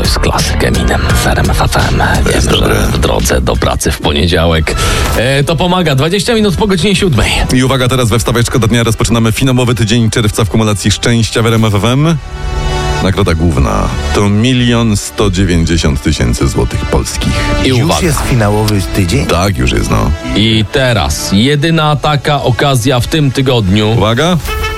To jest klasyk Eminem z RMF FM. Wiem, że w drodze do pracy w poniedziałek. To pomaga. 20 minut po godzinie 7. I uwaga, teraz we wstaweczko do dnia rozpoczynamy finałowy tydzień czerwca w kumulacji szczęścia w RMF FM. Nagroda główna to 1 190 000 złotych polskich. I Już uwaga. jest finałowy tydzień? Tak, już jest, no. I teraz jedyna taka okazja w tym tygodniu. Uwaga.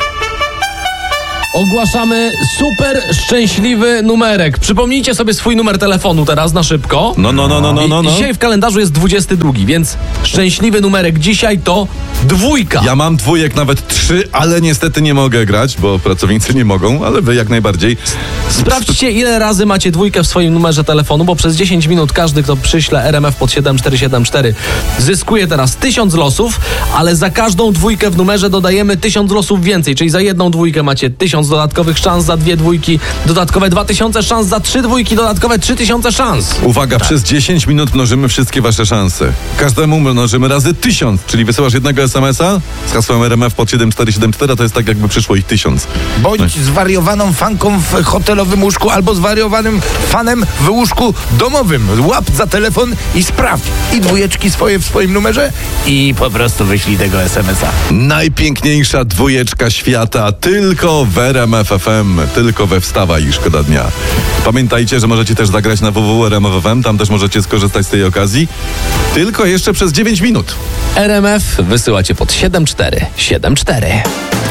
Ogłaszamy super szczęśliwy numerek. Przypomnijcie sobie swój numer telefonu teraz na szybko. No. Dzisiaj w kalendarzu jest 22, więc szczęśliwy numerek dzisiaj to 2. Ja mam dwójek, nawet 3, ale niestety nie mogę grać, bo pracownicy nie mogą, ale wy jak najbardziej. Sprawdźcie, ile razy macie 2 w swoim numerze telefonu, bo przez 10 minut każdy, kto przyśle RMF pod 7474, zyskuje teraz 1000 losów, ale za każdą 2 w numerze dodajemy 1000 losów więcej, czyli za jedną 2 macie 1000 dodatkowych szans, za 2 2 dodatkowe 2000 szans, za 3 2 dodatkowe 3000 szans. Uwaga, przez 10 minut mnożymy wszystkie wasze szanse. Każdemu mnożymy razy 1000, czyli wysyłasz jednego SMS-a z hasłem RMF pod 7474, to jest tak, jakby przyszło ich 1000. Bądź zwariowaną fanką w hotelowym łóżku albo zwariowanym fanem w łóżku domowym. Łap za telefon i sprawdź. I 2 swoje w swoim numerze i po prostu wyślij tego SMS-a. Najpiękniejsza 2 świata tylko w RMF FM, tylko we Wstawa i Szkoda Dnia. Pamiętajcie, że możecie też zagrać na www.rmf.fm, tam też możecie skorzystać z tej okazji. Tylko jeszcze przez 9 minut. RMF wysyłacie pod 7474.